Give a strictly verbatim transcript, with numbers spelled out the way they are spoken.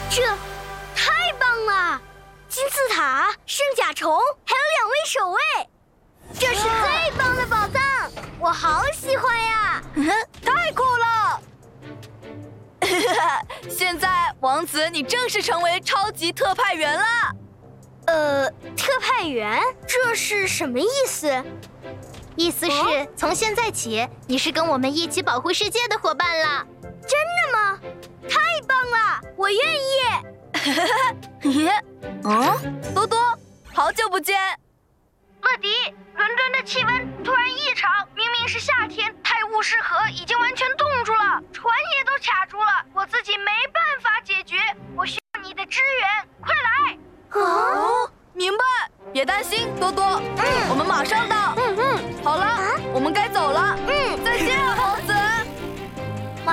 这太棒了！金字塔、圣甲虫，还有两位守卫，这是最棒的宝藏，我好喜欢呀！ 太酷了！现在，王子，你正式成为超级特派员了。 呃，特派员，这是什么意思？ 意思是、哦、从现在起，你是跟我们一起保护世界的伙伴了。 真的吗？太棒了，我愿意。 嗯，多多，好久不见。 乐迪，伦敦的气温突然异常，明明是夏天，泰晤士河已经完全冻住了，船也都卡住了，我自己没办法解决，我需要你的支援，快来！ 哦，明白，别担心，多多，嗯，我们马上到。